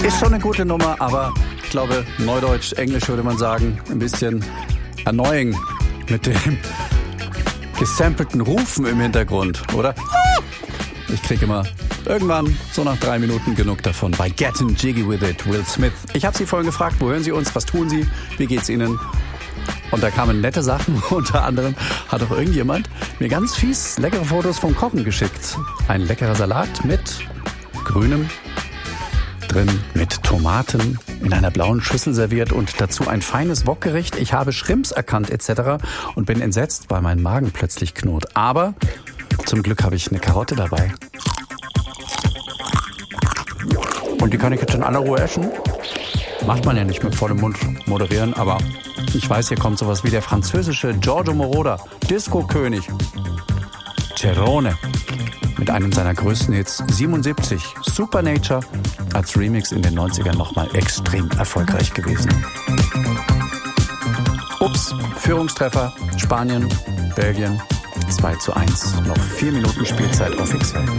Ist schon eine gute Nummer, aber ich glaube, Neudeutsch, Englisch würde man sagen, ein bisschen annoying mit dem gesampelten Rufen im Hintergrund, oder? Ich kriege immer irgendwann, so nach 3 Minuten, genug davon. Bei Getting Jiggy With It, Will Smith. Ich habe Sie vorhin gefragt, wo hören Sie uns, was tun Sie, wie geht's Ihnen? Und da kamen nette Sachen, unter anderem hat auch irgendjemand mir ganz fies leckere Fotos vom Kochen geschickt. Ein leckerer Salat mit grünem drin, mit Tomaten in einer blauen Schüssel serviert und dazu ein feines Wokgericht. Ich habe Shrimps erkannt etc. und bin entsetzt, weil mein Magen plötzlich knurrt. Aber zum Glück habe ich eine Karotte dabei. Und die kann ich jetzt in aller Ruhe essen. Macht man ja nicht mit vollem Mund moderieren, aber ich weiß, hier kommt sowas wie der französische Giorgio Moroder, Disco-König. Cerrone. Mit einem seiner größten Hits, 77, Supernature, als Remix in den 90ern nochmal extrem erfolgreich gewesen. Ups, Führungstreffer, Spanien, Belgien, 2:1. Noch 4 Minuten Spielzeit offiziell.